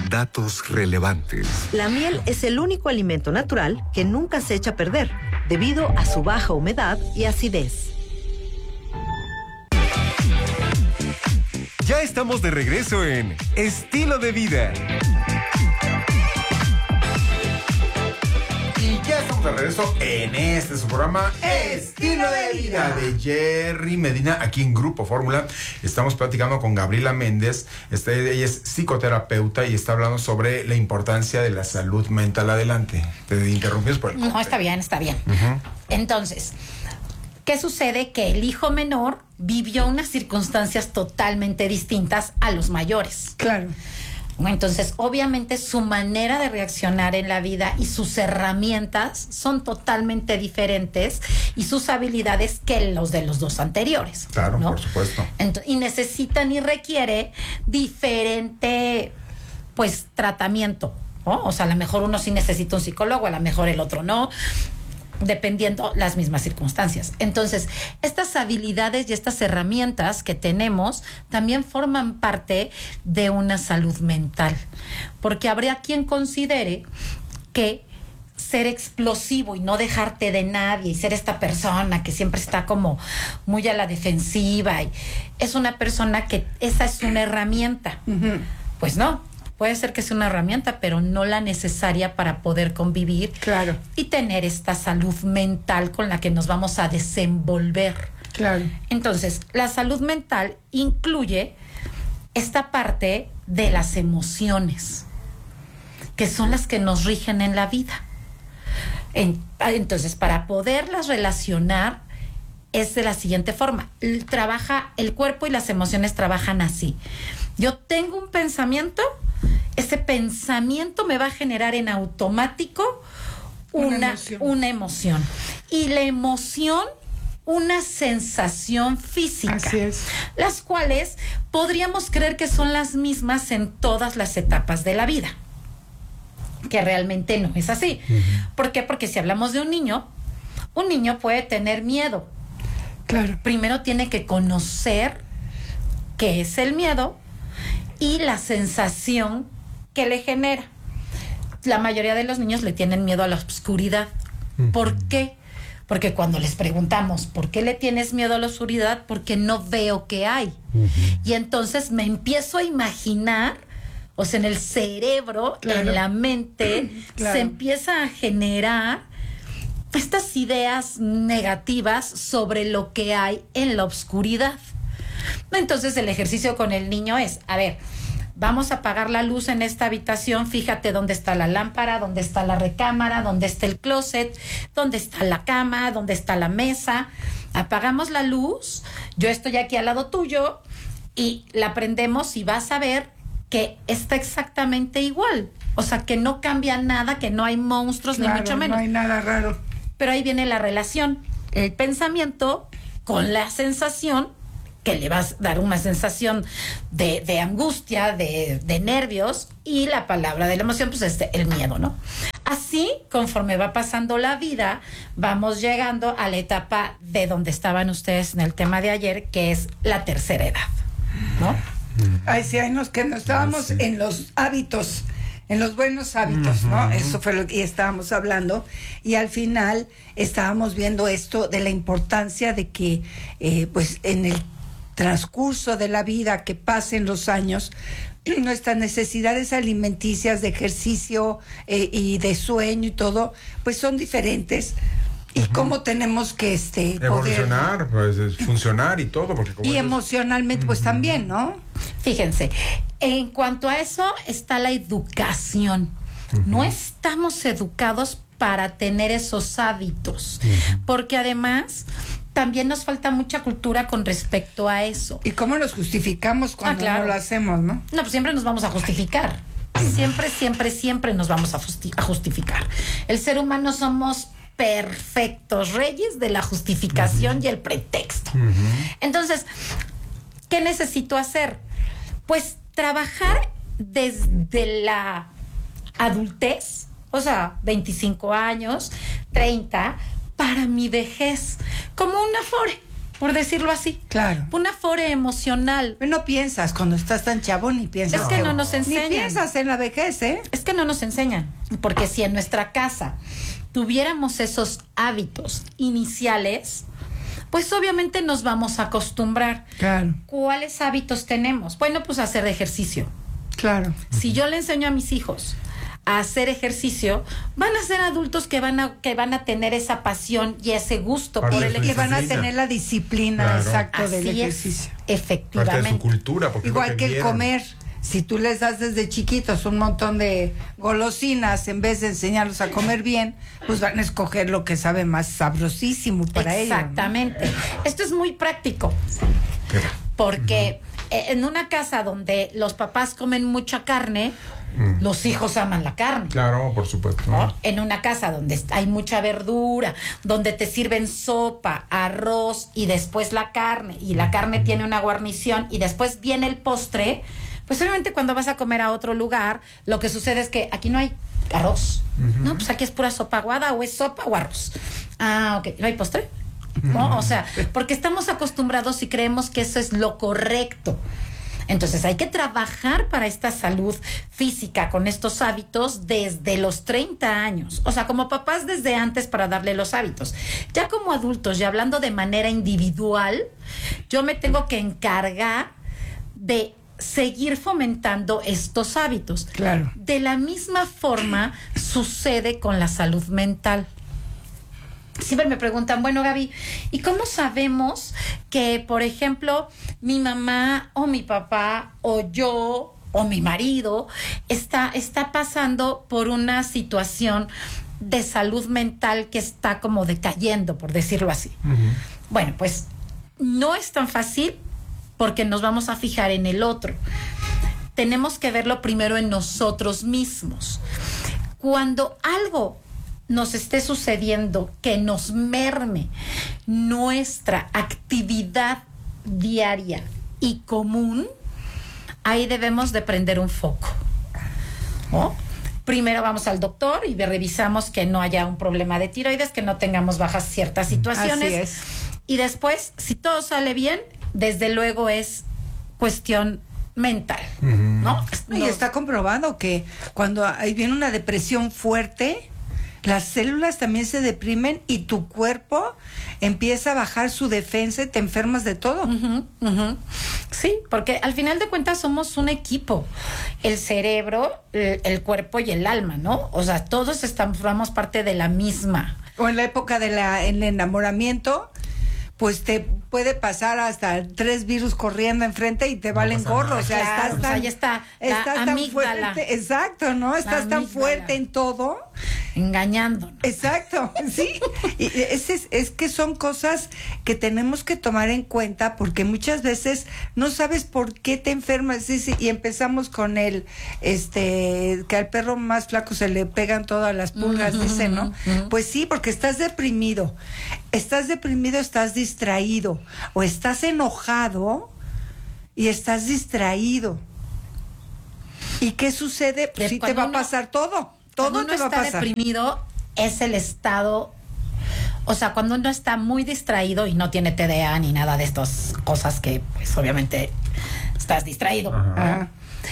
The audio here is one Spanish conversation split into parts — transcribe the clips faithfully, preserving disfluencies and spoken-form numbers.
Datos relevantes. La miel es el único alimento natural que nunca se echa a perder, debido a su baja humedad y acidez. Ya estamos de regreso en Estilo de Vida. Y ya estamos de regreso en este su programa Estilo de Vida de Jerry Medina, aquí en Grupo Fórmula. Estamos platicando con Gabriela Méndez. Este, ella es psicoterapeuta y está hablando sobre la importancia de la salud mental. Adelante, te interrumpimos por el No, está bien, está bien. Uh-huh. Entonces, ¿qué sucede? Que el hijo menor vivió unas circunstancias totalmente distintas a los mayores. Claro. Entonces, obviamente, su manera de reaccionar en la vida y sus herramientas son totalmente diferentes y sus habilidades que los de los dos anteriores. Claro, ¿no? Por supuesto. Entonces, y necesitan y requiere diferente, pues, tratamiento, ¿no? O sea, a lo mejor uno sí necesita un psicólogo, a lo mejor el otro no, dependiendo las mismas circunstancias. Entonces, estas habilidades y estas herramientas que tenemos también forman parte de una salud mental, porque habría quien considere que ser explosivo y no dejarte de nadie y ser esta persona que siempre está como muy a la defensiva y es una persona que esa es una herramienta. Uh-huh. Pues no. Puede ser que sea una herramienta, pero no la necesaria para poder convivir, claro, y tener esta salud mental con la que nos vamos a desenvolver. Claro. Entonces, la salud mental incluye esta parte de las emociones, que son las que nos rigen en la vida. En, entonces, para poderlas relacionar, es de la siguiente forma. Trabaja, el cuerpo y las emociones trabajan así. Yo tengo un pensamiento, ese pensamiento me va a generar en automático una, una, emoción. una emoción. Y la emoción, una sensación física. Así es. Las cuales podríamos creer que son las mismas en todas las etapas de la vida. Que realmente no es así. Uh-huh. ¿Por qué? Porque si hablamos de un niño, un niño puede tener miedo. Claro. Primero tiene que conocer qué es el miedo y la sensación que le genera. La mayoría de los niños le tienen miedo a la oscuridad. Uh-huh. ¿Por qué? Porque cuando les preguntamos, ¿por qué le tienes miedo a la oscuridad? Porque no veo qué hay. Uh-huh. Y entonces me empiezo a imaginar, o sea, en el cerebro, claro, en la mente, claro, se empieza a generar estas ideas negativas sobre lo que hay en la oscuridad. Entonces el ejercicio con el niño es, a ver, vamos a apagar la luz en esta habitación, fíjate dónde está la lámpara, dónde está la recámara, dónde está el closet, dónde está la cama, dónde está la mesa. Apagamos la luz, yo estoy aquí al lado tuyo y la prendemos y vas a ver que está exactamente igual. O sea, que no cambia nada, que no hay monstruos, claro, ni mucho menos. No hay nada raro. Pero ahí viene la relación, el pensamiento con la sensación, que le vas a dar una sensación de, de angustia, de, de nervios, y la palabra de la emoción, pues es el miedo, ¿no? Así, conforme va pasando la vida, vamos llegando a la etapa de donde estaban ustedes en el tema de ayer, que es la tercera edad, ¿no? Ay, sí, ay, nos, que no estábamos sí. en los hábitos, en los buenos hábitos, uh-huh. ¿no? Eso fue lo que estábamos hablando. Y al final estábamos viendo esto de la importancia de que, eh, pues, en el transcurso de la vida, que pasen los años, nuestras necesidades alimenticias, de ejercicio eh, y de sueño y todo, pues son diferentes. Y uh-huh. cómo tenemos que este evolucionar, poder... pues funcionar y todo, porque como y emocionalmente, uh-huh. pues también, ¿no? Fíjense, en cuanto a eso está la educación. Uh-huh. No estamos educados para tener esos hábitos, uh-huh. porque además también nos falta mucha cultura con respecto a eso. ¿Y cómo nos justificamos cuando ah, claro. no lo hacemos, no? No, pues siempre nos vamos a justificar. Siempre, siempre, siempre nos vamos a, justi- a justificar. El ser humano somos perfectos reyes de la justificación uh-huh. y el pretexto. Uh-huh. Entonces, ¿qué necesito hacer? Pues trabajar desde la adultez, o sea, veinticinco años, treinta, para mi vejez, como una Afore. por decirlo así. Claro. Una fore emocional. Pero no piensas, cuando estás tan chavo, ni piensas. Es que no nos enseñan. Ni piensas en la vejez, ¿eh? Es que no nos enseñan. Porque si en nuestra casa tuviéramos esos hábitos iniciales, pues obviamente nos vamos a acostumbrar. Claro. ¿Cuáles hábitos tenemos? Bueno, pues hacer ejercicio. Claro. Si yo le enseño a mis hijos a hacer ejercicio, van a ser adultos que van a que van a tener esa pasión y ese gusto Parte por de el su Que ejercicio. van a tener la disciplina, Claro. exacto, del Así ejercicio. es, Parte de su efectivamente. cultura. Porque es lo Igual que el vieron. comer. Si tú les das desde chiquitos un montón de golosinas en vez de enseñarlos a comer bien, pues van a escoger lo que sabe más sabrosísimo para ellos. Exactamente. Esto es muy práctico. Porque eh, en una casa donde los papás comen mucha carne, Mm. los hijos aman la carne. Claro, por supuesto. ¿No? En una casa donde hay mucha verdura, donde te sirven sopa, arroz y después la carne, y la carne tiene una guarnición y después viene el postre, pues obviamente cuando vas a comer a otro lugar, lo que sucede es que aquí no hay arroz. No, pues aquí es pura sopa aguada, o es sopa o arroz. Ah, ok, ¿no hay postre? ¿No? O sea, porque estamos acostumbrados y creemos que eso es lo correcto. Entonces hay que trabajar para esta salud física con estos hábitos desde los treinta años. O sea, como papás desde antes para darle los hábitos. Ya como adultos y hablando de manera individual, yo me tengo que encargar de seguir fomentando estos hábitos. Claro. De la misma forma sucede con la salud mental. Siempre me preguntan, bueno, Gaby, ¿y cómo sabemos que, por ejemplo, mi mamá o mi papá o yo o mi marido está, está pasando por una situación de salud mental que está como decayendo, por decirlo así? Uh-huh. Bueno, pues no es tan fácil porque nos vamos a fijar en el otro. Tenemos que verlo primero en nosotros mismos. Cuando algo nos esté sucediendo que nos merme nuestra actividad diaria y común, ahí debemos de prender un foco, ¿no? Primero vamos al doctor y revisamos que no haya un problema de tiroides, que no tengamos bajas ciertas situaciones. Así es. Y después, si todo sale bien, desde luego es cuestión mental, ¿no? Y No. está comprobado que cuando hay viene una depresión fuerte, las células también se deprimen y tu cuerpo empieza a bajar su defensa y te enfermas de todo. Uh-huh, uh-huh. Sí, porque al final de cuentas somos un equipo. El cerebro, el, el cuerpo y el alma, ¿no? O sea, todos estamos, formamos parte de la misma. O en la época del enamoramiento, pues te puede pasar hasta tres virus corriendo enfrente y te No valen pasa gorro. nada. O sea, Claro, estás o sea, tan, ahí está la estás tan amígdala. fuerte. Exacto, ¿no? Estás tan amígdala. fuerte en todo. Engañándonos. Exacto, sí. Y es, es, es que son cosas que tenemos que tomar en cuenta porque muchas veces no sabes por qué te enfermas. Sí, sí, y empezamos con el, este, que al perro más flaco se le pegan todas las pulgas, Uh-huh, dicen, ¿no? uh-huh. Pues sí, porque estás deprimido. Estás deprimido, estás distraído. O estás enojado y estás distraído. ¿Y qué sucede? Pues De sí te cuando va a uno- pasar todo. Todo Cuando te uno va a está pasar. deprimido, es el estado. O sea, cuando uno está muy distraído y no tiene T D A ni nada de estas cosas que, pues, obviamente estás distraído. Ajá.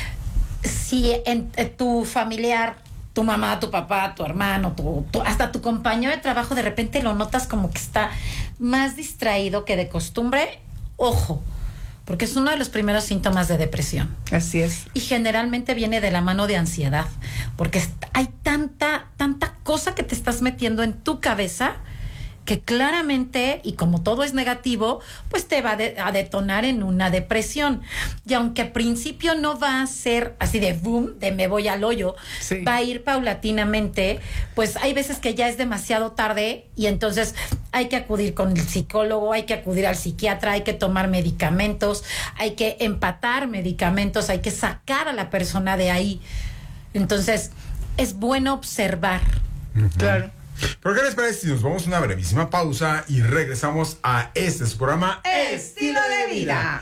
Si en, en tu familiar, tu mamá, tu papá, tu hermano, tu, tu- hasta tu compañero de trabajo, de repente lo notas como que está más distraído que de costumbre, ojo, porque es uno de los primeros síntomas de depresión. Así es. Y generalmente viene de la mano de ansiedad, porque est- hay tanta, tanta cosa que te estás metiendo en tu cabeza que claramente, y como todo es negativo, pues te va de- a detonar en una depresión. Y aunque al principio no va a ser así de boom, de me voy al hoyo, Sí. va a ir paulatinamente, pues hay veces que ya es demasiado tarde y entonces hay que acudir con el psicólogo, hay que acudir al psiquiatra, hay que tomar medicamentos, hay que empatar medicamentos, hay que sacar a la persona de ahí. Entonces, es bueno observar. Claro. ¿Pero qué les parece si nos vamos a una brevísima pausa y regresamos a este su programa Estilo de vida.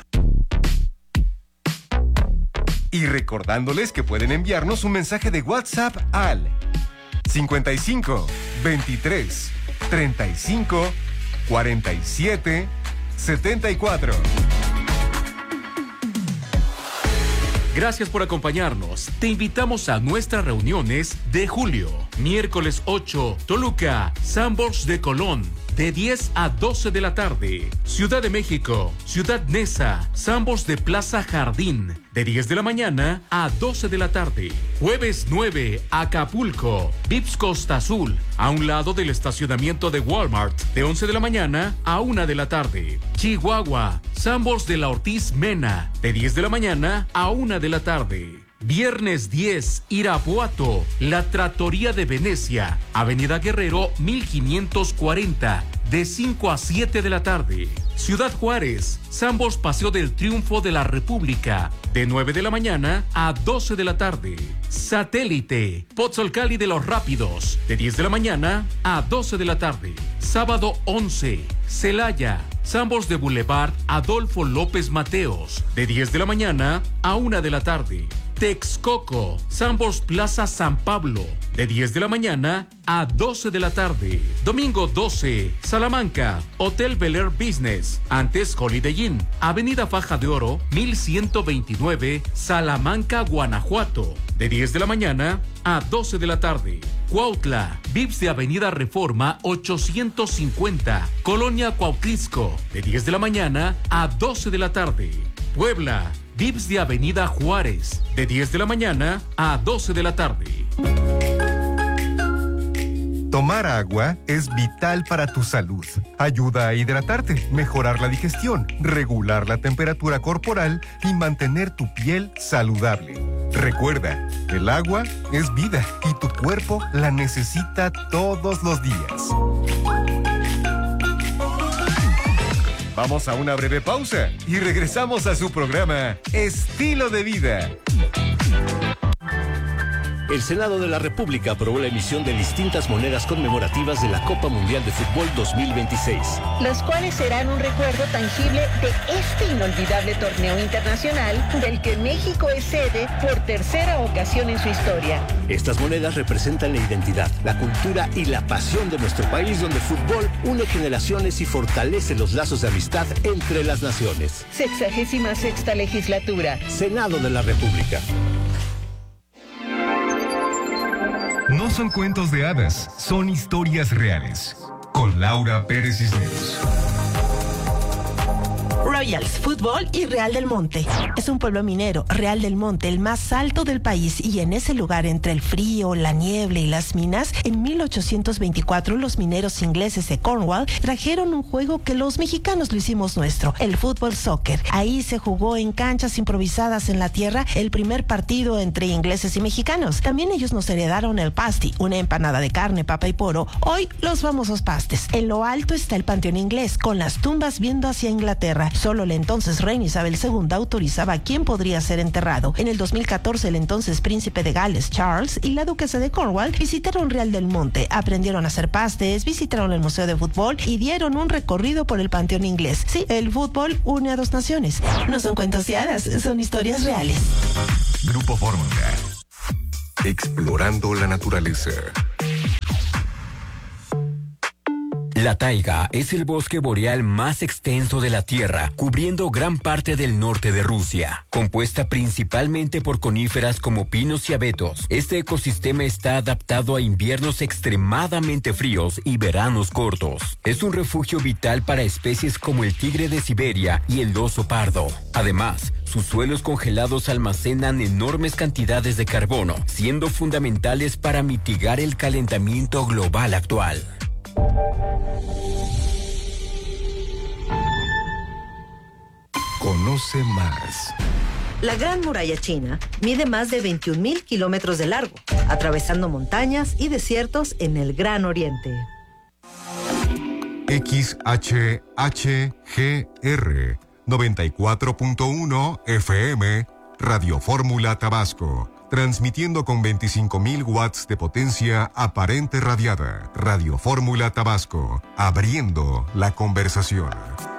Y recordándoles que pueden enviarnos un mensaje de WhatsApp al cincuenta y cinco, veintitrés, treinta y cinco, cuarenta y siete, setenta y cuatro. Gracias por acompañarnos. Te invitamos a nuestras reuniones de julio. Miércoles ocho, Toluca, Sanborns de Colón, de diez a doce de la tarde. Ciudad de México, Ciudad Neza, Sanborns de Plaza Jardín, de diez de la mañana a doce de la tarde. Jueves nueve, Acapulco, Vips Costa Azul, a un lado del estacionamiento de Walmart, de once de la mañana a una de la tarde. Chihuahua, Sanborns de la Ortiz Mena, de diez de la mañana a una de la tarde. Viernes diez, Irapuato, La Trattoria de Venecia, Avenida Guerrero mil quinientos cuarenta, de cinco a siete de la tarde. Ciudad Juárez, Sanborns Paseo del Triunfo de la República, de nueve de la mañana a doce de la tarde. Satélite, Pozzolcali de los Rápidos, de diez de la mañana a doce de la tarde. Sábado once, Celaya, Sanborns de Boulevard Adolfo López Mateos, de diez de la mañana a una de la tarde. Texcoco, Sanborns Plaza San Pablo, de diez de la mañana a doce de la tarde. Domingo doce, Salamanca, Hotel Bel Air Business, antes Holiday Inn, Avenida Faja de Oro, mil ciento veintinueve, Salamanca, Guanajuato, de diez de la mañana a doce de la tarde. Cuautla, Vips de Avenida Reforma ochocientos cincuenta, Colonia Cuautlisco, de diez de la mañana a doce de la tarde. Puebla, Vips de Avenida Juárez, de diez de la mañana a doce de la tarde. Tomar agua es vital para tu salud. Ayuda a hidratarte, mejorar la digestión, regular la temperatura corporal y mantener tu piel saludable. Recuerda, el agua es vida y tu cuerpo la necesita todos los días. Vamos a una breve pausa y regresamos a su programa Estilo de Vida. El Senado de la República aprobó la emisión de distintas monedas conmemorativas de la Copa Mundial de Fútbol dos mil veintiséis. Las cuales serán un recuerdo tangible de este inolvidable torneo internacional del que México es sede por tercera ocasión en su historia. Estas monedas representan la identidad, la cultura y la pasión de nuestro país, donde el fútbol une generaciones y fortalece los lazos de amistad entre las naciones. Sexagésima sexta legislatura. Senado de la República. No son cuentos de hadas, son historias reales. Con Laura Pérez Cisneros. Royals, Fútbol y Real del Monte. Es un pueblo minero, Real del Monte, el más alto del país, y en ese lugar, entre el frío, la niebla y las minas, en mil ochocientos veinticuatro los mineros ingleses de Cornwall trajeron un juego que los mexicanos lo hicimos nuestro, el fútbol soccer. Ahí se jugó en canchas improvisadas en la tierra el primer partido entre ingleses y mexicanos. También ellos nos heredaron el pasty, una empanada de carne, papa y poro, hoy los famosos pastes. En lo alto está el Panteón Inglés, con las tumbas viendo hacia Inglaterra. Solo la entonces reina Isabel segunda autorizaba quién podría ser enterrado. En el dos mil catorce, el entonces príncipe de Gales, Charles, y la duquesa de Cornwall visitaron Real del Monte, aprendieron a hacer pastes, visitaron el Museo de Fútbol y dieron un recorrido por el Panteón Inglés. Sí, el fútbol une a dos naciones. No son cuentos de hadas, son historias reales. Grupo Fórmula. Explorando la naturaleza. La taiga es el bosque boreal más extenso de la Tierra, cubriendo gran parte del norte de Rusia. Compuesta principalmente por coníferas como pinos y abetos, este ecosistema está adaptado a inviernos extremadamente fríos y veranos cortos. Es un refugio vital para especies como el tigre de Siberia y el oso pardo. Además, sus suelos congelados almacenan enormes cantidades de carbono, siendo fundamentales para mitigar el calentamiento global actual. Conoce más. La Gran Muralla China mide más de veintiún mil kilómetros de largo, atravesando montañas y desiertos en el Gran Oriente. X H H G R noventa y cuatro punto uno F M, Radio Fórmula Tabasco. Transmitiendo con veinticinco mil watts de potencia aparente radiada. Radio Fórmula Tabasco, abriendo la conversación.